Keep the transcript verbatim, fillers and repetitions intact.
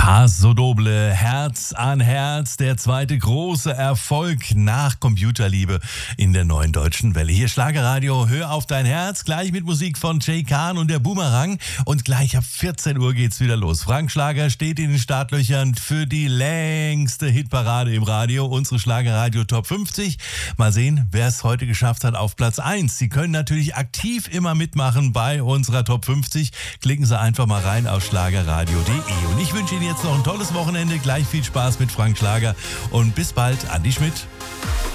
Paso Doble, Herz an Herz, der zweite große Erfolg nach Computerliebe in der neuen deutschen Welle. Hier Schlagerradio, hör auf dein Herz, gleich mit Musik von Jay Khan und der Boomerang. Und gleich ab vierzehn Uhr geht's wieder los. Frank Schlager steht in den Startlöchern für die längste Hitparade im Radio, unsere Schlagerradio Top fünfzig. Mal sehen, wer es heute geschafft hat auf Platz eins. Sie können natürlich aktiv immer mitmachen bei unserer Top fünfzig. Klicken Sie einfach mal rein auf schlagerradio punkt de. Und ich wünsche Ihnen jetzt noch ein tolles Wochenende. Gleich viel Spaß mit Frank Schlager und bis bald, Andi Schmidt.